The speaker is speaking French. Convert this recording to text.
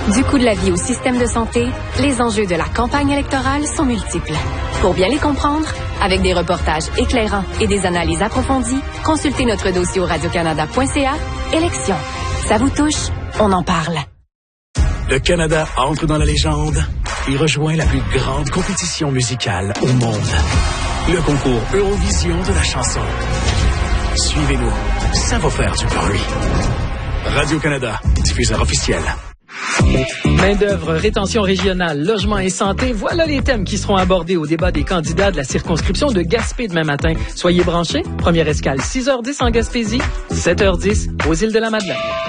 Du coût de la vie au système de santé, les enjeux de la campagne électorale sont multiples. Pour bien les comprendre, avec des reportages éclairants et des analyses approfondies, consultez notre dossier au radiocanada.ca. Élections. Ça vous touche? On en parle. Le Canada entre dans la légende et rejoint la plus grande compétition musicale au monde. Le concours Eurovision de la chanson. Suivez-nous, ça va faire du bruit. Radio-Canada, diffuseur officiel. Main-d'œuvre, rétention régionale, logement et santé, voilà les thèmes qui seront abordés au débat des candidats de la circonscription de Gaspé demain matin. Soyez branchés, première escale 6h10 en Gaspésie, 7h10 aux îles de la Madeleine.